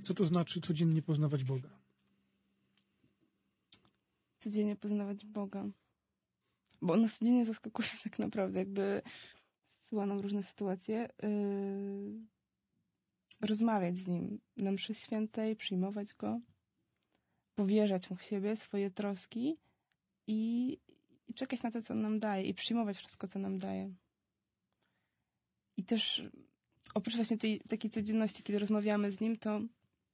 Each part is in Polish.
Co to znaczy codziennie poznawać Boga? Codziennie poznawać Boga. Bo On nas codziennie zaskakuje tak naprawdę, jakby zsyła nam różne sytuacje. Rozmawiać z Nim na mszy świętej, przyjmować Go, powierzać Mu siebie, swoje troski i czekać na to, co On nam daje i przyjmować wszystko, co nam daje. I też oprócz właśnie tej takiej codzienności, kiedy rozmawiamy z Nim, to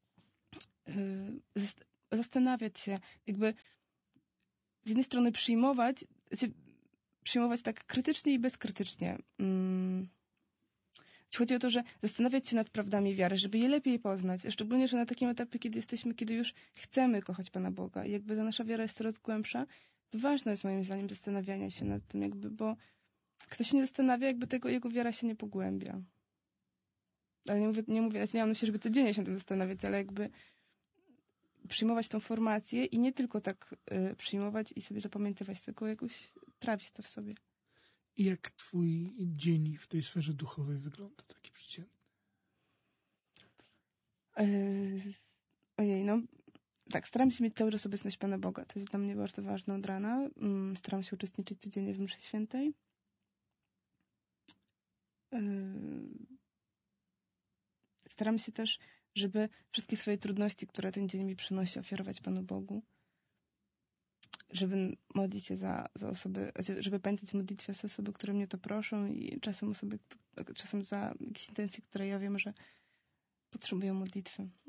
zastanawiać się, jakby z jednej strony przyjmować tak krytycznie i bezkrytycznie. Chodzi o to, że zastanawiać się nad prawdami wiary, żeby je lepiej poznać. Szczególnie, że na takim etapie, kiedy już chcemy kochać Pana Boga i jakby ta nasza wiara jest coraz głębsza, to ważne jest moim zdaniem zastanawianie się nad tym, jakby, bo kto się nie zastanawia, jakby jego wiara się nie pogłębia. Ale nie mówię, nie mam na myśli, żeby codziennie się tym zastanawiać, ale jakby przyjmować tą formację i nie tylko tak przyjmować i sobie zapamiętywać, tylko jakoś trawić to w sobie. I jak twój dzień w tej sferze duchowej wygląda, taki przeciętny? Ojej, no tak, staram się mieć cały czas obecność Pana Boga. To jest dla mnie bardzo ważne od rana. Staram się uczestniczyć codziennie w mszy świętej. Staram się też, żeby wszystkie swoje trudności, które ten dzień mi przynosi, ofiarować Panu Bogu. Żeby modlić się za osoby, żeby pamiętać w modlitwie za osoby, które mnie to proszą i czasem za jakieś intencje, które ja wiem, że potrzebują modlitwy.